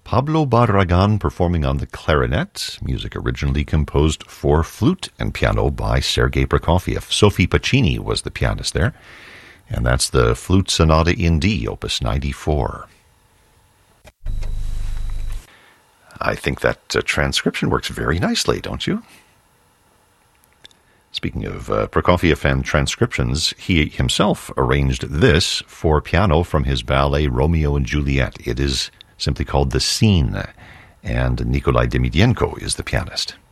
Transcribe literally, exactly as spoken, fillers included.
Pablo Barragan performing on the clarinet, music originally composed for flute and piano by Sergei Prokofiev. Sophie Pacini was the pianist there, and that's the Flute Sonata in D, Opus ninety-four. I think that uh, transcription works very nicely, don't you? Speaking of uh, Prokofiev and transcriptions, he himself arranged this for piano from his ballet Romeo and Juliet. It is simply called The Scene, and Nikolai Demidenko is the pianist.